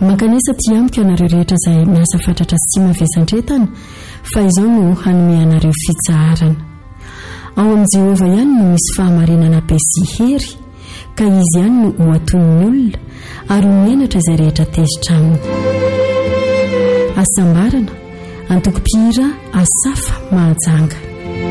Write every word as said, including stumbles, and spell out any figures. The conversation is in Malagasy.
mankanesa ty amiko ianareo rehetra izay miasa fatratra sy mavesandretana fa izao no hanome anareo fitsaharana. Ao amin'i Jehovah ihany no misy fahamarinana be sy hery, ka izy ihany no ho aton'ny olona ary ho menatra izay rehetra tezitra aminy. Asambarana, antoko-pihira, Asafa Mahajanga.